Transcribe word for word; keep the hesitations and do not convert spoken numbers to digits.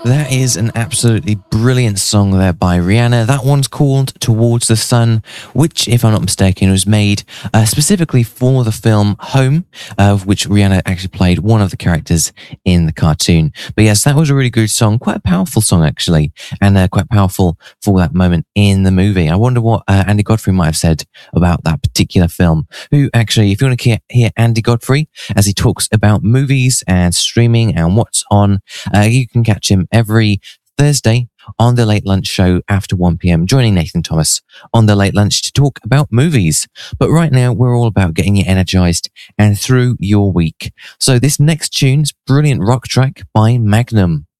That is an absolutely brilliant song there by Rihanna. That one's called Towards the Sun, which, if I'm not mistaken, was made uh, specifically for the film Home, of uh, which Rihanna actually played one of the characters in the cartoon. But yes, that was a really good song, quite a powerful song actually, and uh, quite powerful for that moment in the movie. I wonder what uh, Andy Godfrey might have said about that particular film. Who actually, if you want to hear Andy Godfrey as he talks about movies and streaming and what's on, uh, you can catch him every Thursday on The Late Lunch Show after one p.m, joining Nathan Thomas on The Late Lunch to talk about movies. But right now, we're all about getting you energized and through your week. So this next tune's brilliant rock track by Magnum.